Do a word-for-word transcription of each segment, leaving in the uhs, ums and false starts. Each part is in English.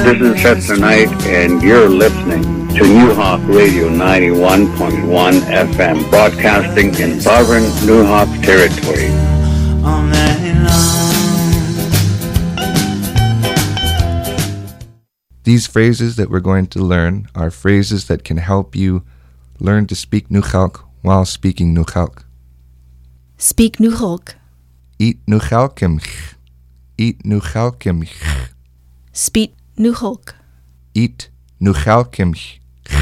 This is Chester Knight, and you're listening to New Hawk Radio ninety-one point one F M, broadcasting in sovereign New Hawk territory. These phrases that we're going to learn are phrases that can help you learn to speak Nuchalk while speaking Nuchalk. Speak Nuchalk. Eat Nuchalkimch. Eat Nuchalkimch. Speak Nuchalk. Eat Nuchalkimch.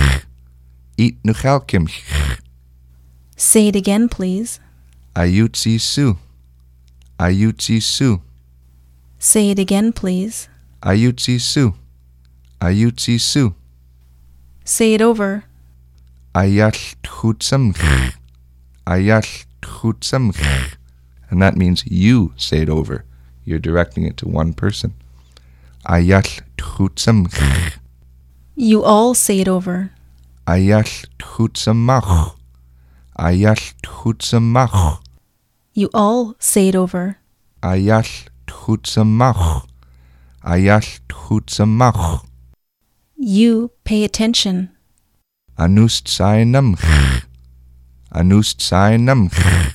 Eat Nuchalkimch. Say it again, please. Ayutsi Su. Ayutsi Su. Say it again, please. Ayutsi Su. Ayutsi Su. Say it over. Ayal Tchutsamch. Ayal Tchutsamch. And that means you say it over. You're directing it to one person. Ayal Tchutsamch. You all say it over. Ayal Tchutsamach. Ayal Tchutsamach. You all say it over. Ayal Tchutsamach. Ayal Tchutsamach. You pay attention. Anust Sainamch. Anust Sainamch.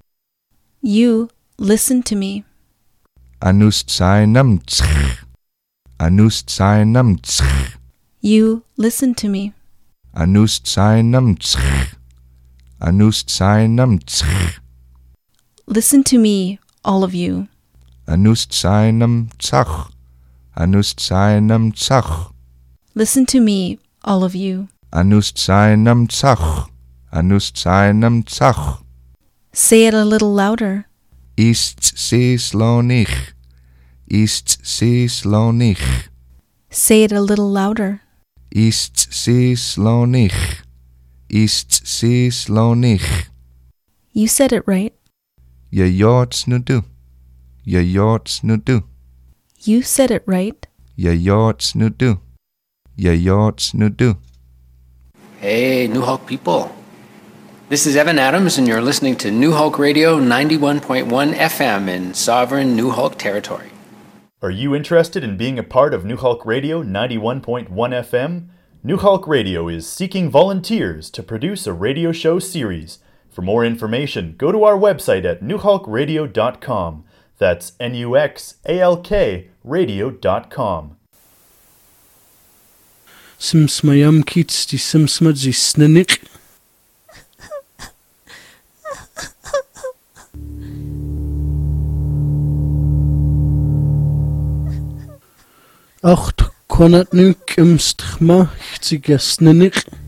You listen to me. Anust Sainamch. Anust Sainamch. You listen to me. Anust Sainamch. Anust Sainamch. Listen to me, all of you. Anust Sainamchach. Anust Sainamchach. Listen to me, all of you. Anust Sainamchach. Anust Sainamchach. Say it a little louder. Ist sie slonich. Ist sie slonich. Say it a little louder. Ist sie slonich. Ist sie slonich. You said it right. Je jorts nu du. Je jorts nu du. You said it right. Je jorts nu du. Je jorts nu du. Hey, New Hawk people. This is Evan Adams, and you're listening to New Hawk Radio ninety-one point one F M in sovereign New Hawk territory. Are you interested in being a part of New Hawk Radio ninety-one point one F M? New Hawk Radio is seeking volunteers to produce a radio show series. For more information, go to our website at new hawk radio dot com. That's N U X A L K radio dot com. Simsmayam kits di simsmadzi snenik. Acht konat nuk imstchma chziga snenik.